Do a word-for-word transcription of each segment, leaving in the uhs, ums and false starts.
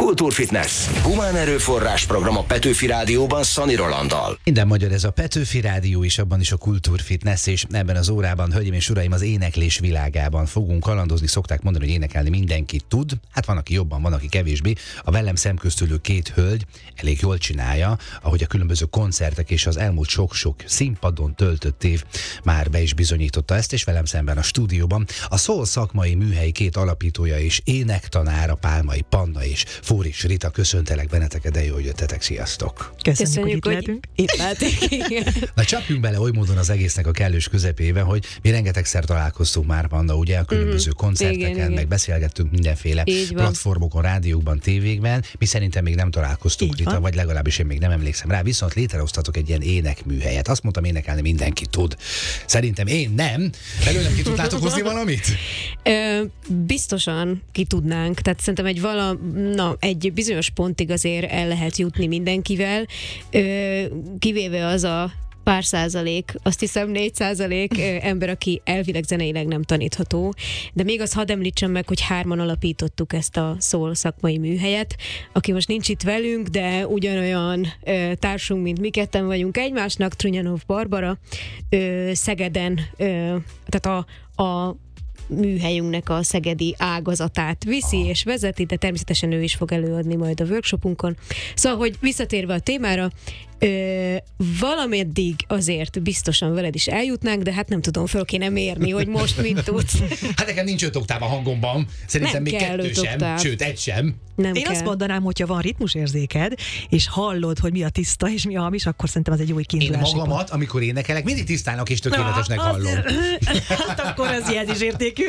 Kultúrfitness. Humán erőforrás program a Petőfi Rádióban Szani Rolanddal. Minden magyar, ez a Petőfi Rádió, és abban is a Kultúrfitness, és ebben az órában, hölgyeim és uraim, az éneklés világában fogunk kalandozni. Szokták mondani, hogy énekelni mindenki tud. Hát van, aki jobban, van, aki kevésbé. A velem szemköztülő két hölgy elég jól csinálja, ahogy a különböző koncertek és az elmúlt sok-sok színpadon töltött év már be is bizonyította ezt, és velem szemben a stúdióban a Soul szakmai műhely két alapítója és énektanára, Pálmai Panna és Fóris Rita. Köszöntelek benneteket, de jó, hogy jöttetek, sziasztok! Köszönjük, Köszönjük, hogy hogy itt lehetünk. itt lehetünk. Na csapjunk bele oly módon az egésznek a kellős közepébe, hogy mi rengetegszer találkoztunk már, Panna, ugye, a különböző mm, koncerteken, igen, igen. meg beszélgettünk mindenféle platformokon, rádiókban, tévékben. Mi szerintem még nem találkoztunk, Rita, vagy legalábbis én még nem emlékszem rá, viszont létrehoztatok egy ilyen énekműhelyet. Azt mondtam, énekelni mindenki tud. Szerintem én nem. Belőlem ki tudnátok hozni valamit? Ö, biztosan ki tudnánk. Tehát szerintem egy, vala, na, egy bizonyos pontig azért el lehet jutni mindenkivel, ö, kivéve az a pár százalék, azt hiszem négy százalék ember, aki elvileg zeneileg nem tanítható. De még azt hadd említsem meg, hogy hárman alapítottuk ezt a Soul szakmai műhelyet, aki most nincs itt velünk, de ugyanolyan ö, társunk, mint mi ketten vagyunk egymásnak, Trunyanov Barbara, ö, Szegeden, ö, tehát a, a műhelyünknek a szegedi ágazatát viszi és vezeti, de természetesen ő is fog előadni majd a workshopunkon. Szóval, hogy visszatérve a témára, Ö, valameddig azért biztosan veled is eljutnánk, de hát nem tudom, föl kéne mérni, hogy most mit tudsz. Hát nekem nincs öt oktáv a hangomban, szerintem Nem még kell kettő öt sem, oktáv. sőt egy sem. Nem Én kell. azt mondanám, hogyha van ritmusérzéked, és hallod, hogy mi a tiszta és mi a hamis, akkor szerintem az egy jó Én kiindulási pont. magamat, amikor énekelek, mindig tisztának és tökéletesnek Na, az- hallom. Hát akkor ez jelzésértékű.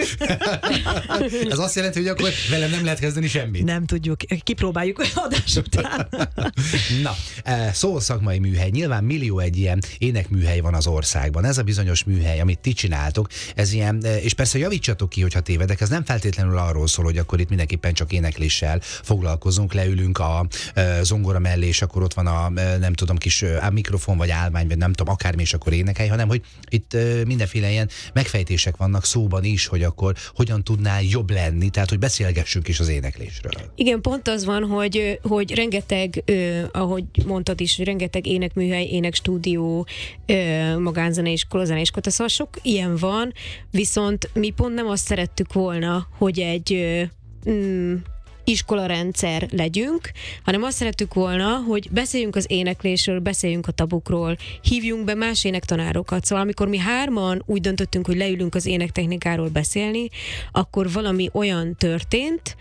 Ez azt jelenti, hogy akkor velem nem lehet kezdeni semmit. Nem tudjuk, kipróbáljuk adás után. Na, Soul szakmai műhely. Nyilván millió egy ilyen énekműhely van az országban. Ez a bizonyos műhely, amit ti csináltok, ez ilyen, és persze javítsatok ki, hogyha tévedek, ez nem feltétlenül arról szól, hogy akkor itt mindenképpen csak énekléssel foglalkozunk, leülünk a zongora mellé, és akkor ott van a, nem tudom, kis a mikrofon, vagy állvány, vagy nem tudom, akármi, és akkor énekelj, hanem hogy itt mindenféle ilyen megfejtések vannak szóban is, hogy akkor hogyan tudnál jobb lenni, tehát hogy beszélgessünk is az éneklésről. Igen, pont az van, hogy, hogy rengeteg, eh, ahogy mondtad is, rengeteg énekműhely, énekstúdió, eh, magánzeneiskola, zeneiskola, szóval sok ilyen van, viszont mi pont nem azt szerettük volna, hogy egy eh, mm, iskolarendszer legyünk, hanem azt szerettük volna, hogy beszéljünk az éneklésről, beszéljünk a tabukról, hívjunk be más énektanárokat. Szóval amikor mi hárman úgy döntöttünk, hogy leülünk az énektechnikáról beszélni, akkor valami olyan történt,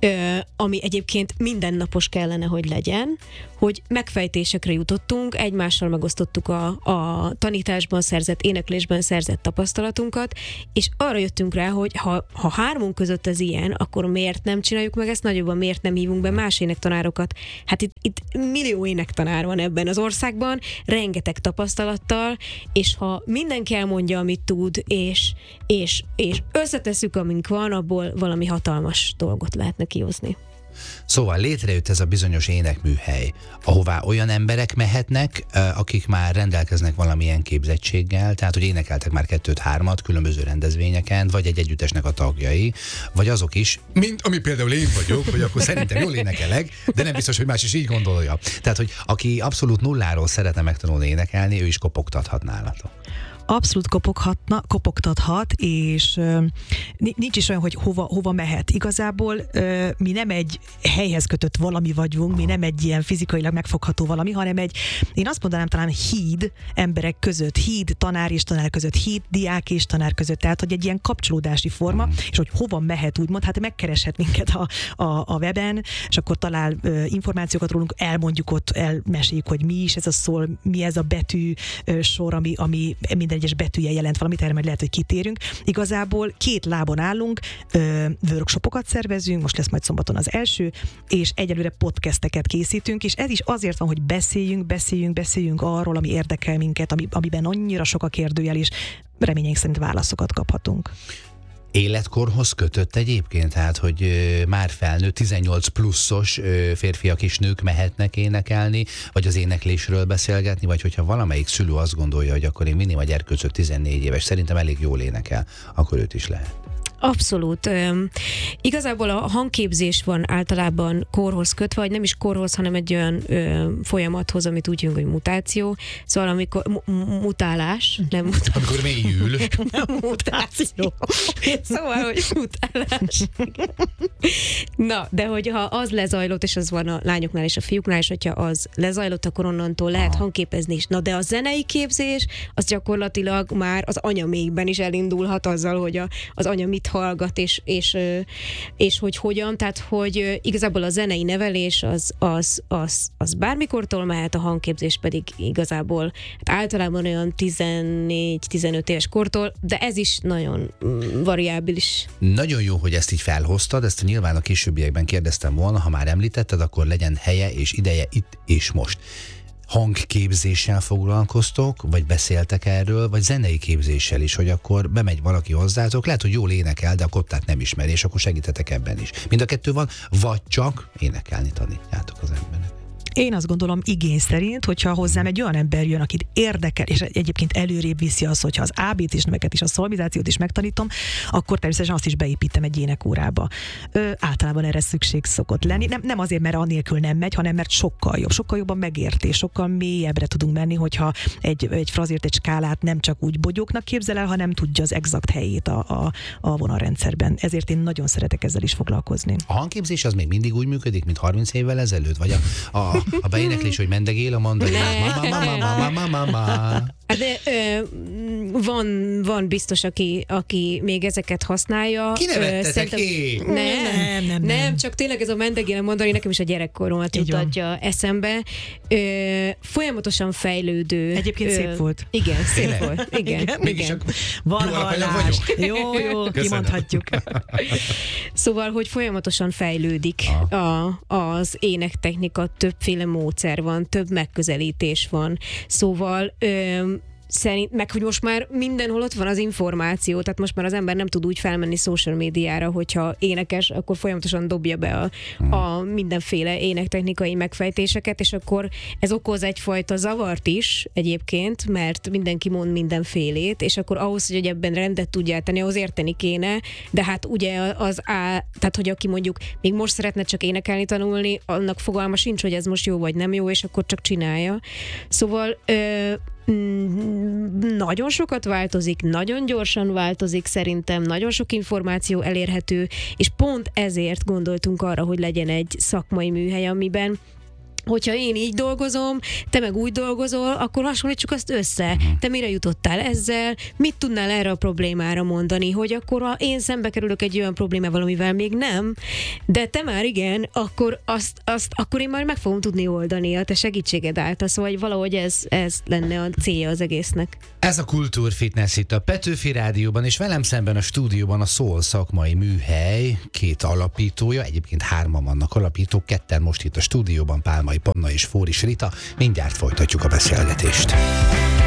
ami egyébként mindennapos kellene, hogy legyen, hogy megfejtésekre jutottunk, egymással megosztottuk a, a tanításban szerzett, éneklésben szerzett tapasztalatunkat, és arra jöttünk rá, hogy ha, ha hármunk között ez ilyen, akkor miért nem csináljuk meg ezt nagyobban, miért nem hívunk be más énektanárokat? Hát itt, itt millió énektanár van ebben az országban, rengeteg tapasztalattal, és ha mindenki elmondja, amit tud, és, és, és összetesszük, amink van, abból valami hatalmas dolgot lehetne kihozni. Szóval létrejött ez a bizonyos énekműhely, ahová olyan emberek mehetnek, akik már rendelkeznek valamilyen képzettséggel, tehát hogy énekeltek már kettőt-hármat különböző rendezvényeken, vagy egy együttesnek a tagjai, vagy azok is, mint ami például én vagyok, hogy akkor szerintem jól énekelek, de nem biztos, hogy más is így gondolja. Tehát, hogy aki abszolút nulláról szeretne megtanulni énekelni, ő is kopogtathat nálatok. Abszolút kopoghatna, kopogtathat, és uh, nincs is olyan, hogy hova, hova mehet. Igazából uh, mi nem egy helyhez kötött valami vagyunk, mi nem egy ilyen fizikailag megfogható valami, hanem egy, én azt mondanám talán híd emberek között, híd tanár és tanár között, híd diák és tanár között, tehát hogy egy ilyen kapcsolódási forma, és hogy hova mehet úgymond, hát megkereshet minket a, a, a weben, és akkor talál uh, információkat rólunk, elmondjuk ott, elmeséljük, hogy mi is ez a szól, mi ez a betű uh, sor, ami, ami minden egyes betűje jelent valamit, erre majd lehet, hogy kitérünk. Igazából két lábon állunk, ö, workshopokat szervezünk, most lesz majd szombaton az első, és egyelőre podcasteket készítünk, és ez is azért van, hogy beszéljünk, beszéljünk, beszéljünk arról, ami érdekel minket, ami, amiben annyira sok a kérdőjel, és reményeink szerint válaszokat kaphatunk. Életkorhoz kötött egyébként? Tehát, hogy ö, már felnőtt tizennyolc pluszos ö, férfiak és nők mehetnek énekelni, vagy az éneklésről beszélgetni, vagy hogyha valamelyik szülő azt gondolja, hogy akkor én minimum a gyerkőcöt tizennégy éves, szerintem elég jól énekel, akkor őt is lehet. Abszolút. Üm, igazából a hangképzés van általában korhoz kötve, vagy nem is korhoz, hanem egy olyan ö, folyamathoz, amit úgy hívunk, hogy mutáció. Szóval amikor mu- mutálás, nem mutáció. Amikor mélyül. Mutáció. Szóval, hogy mutálás. Na, de hogyha az lezajlott, és az van a lányoknál és a fiúknál, és hogyha az lezajlott, akkor onnantól lehet hangképezni is. Na, de a zenei képzés, az gyakorlatilag már az anyamékben is elindulhat azzal, hogy a, az anya mit hallgat, és, és, és hogy hogyan. Tehát, hogy igazából a zenei nevelés az, az, az, az bármikortól mehet, a hangképzés pedig igazából hát általában olyan tizennégy-tizenöt éves kortól, de ez is nagyon variábilis. Nagyon jó, hogy ezt így felhoztad, ezt nyilván a későbbiekben kérdeztem volna, ha már említetted, akkor legyen helye és ideje itt és most. Hangképzéssel foglalkoztok, vagy beszéltek erről, vagy zenei képzéssel is, hogy akkor bemegy valaki hozzátok, lehet, hogy jól énekel, de a kottát nem ismeri, és akkor segítetek ebben is. Mind a kettő van, vagy csak énekelni tanítjátok az embernek. Én azt gondolom igény szerint, hogyha hozzám egy olyan ember jön, akit érdekel, és egyébként előrébb viszi az, hogyha az á bé té-s neveket és a szolmizációt is megtanítom, akkor természetesen azt is beépítem egy énekórába. Ö, általában erre szükség szokott lenni. Nem, nem azért, mert anélkül nem megy, hanem mert sokkal jobb, sokkal jobban megérti, sokkal mélyebbre tudunk menni, hogyha egy, egy frazírt, egy skálát nem csak úgy bogyóknak képzel el, hanem tudja az exakt helyét a, a, a vonalrendszerben. Ezért én nagyon szeretek ezzel is foglalkozni. A hangképzés az még mindig úgy működik, mint harminc évvel ezelőtt, vagy a, a a beéneklés, hogy mendegél a mandarin. Mama, mama, mama, mama. De ö, van, van biztos, aki, aki még ezeket használja. Kinevettetek ki? Nem, Nem, nem, nem. nem, csak tényleg ez a mendegél a mandarin nekem is a gyerekkoromat Így van. jutatja eszembe. Ö, folyamatosan fejlődő. Egyébként ö, szép volt. Igen, szép Tényleg? volt. Igen, Igen. Mégis igen. akkor Van jó alapanyag hallás. vagyok. Jó, jó, Köszönöm. kimondhatjuk. Szóval, hogy folyamatosan fejlődik a, az énektechnika, többféle módszer van, több megközelítés van. Szóval ö, szerint, meg hogy most már mindenhol ott van az információ, tehát most már az ember nem tud úgy felmenni social médiára, hogyha énekes, akkor folyamatosan dobja be a, a mindenféle énektechnikai megfejtéseket, és akkor ez okoz egyfajta zavart is egyébként, mert mindenki mond mindenfélét, és akkor ahhoz, hogy ebben rendet tudjál tenni, ahhoz érteni kéne, de hát ugye az á, tehát hogy aki mondjuk még most szeretne csak énekelni tanulni, annak fogalma sincs, hogy ez most jó vagy nem jó, és akkor csak csinálja. Szóval ö, nagyon sokat változik, nagyon gyorsan változik szerintem, nagyon sok információ elérhető, és pont ezért gondoltunk arra, hogy legyen egy szakmai műhely, amiben hogyha én így dolgozom, te meg úgy dolgozol, akkor hasonlítsuk azt össze. Te mire jutottál ezzel? Mit tudnál erre a problémára mondani? Hogy akkor, ha én szembe kerülök egy olyan problémával, amivel még nem, de te már igen, akkor, azt, azt, akkor én már meg fogom tudni oldani a te segítséged által. Szóval hogy valahogy ez, ez lenne a célja az egésznek. Ez a Kultúrfitness itt a Petőfi Rádióban, és velem szemben a stúdióban a Szól szakmai műhely két alapítója, egyébként hárman vannak alapítók, ketten most itt a stúdióban, Pálmai Panna és Fóris Rita. Mindjárt folytatjuk a beszélgetést.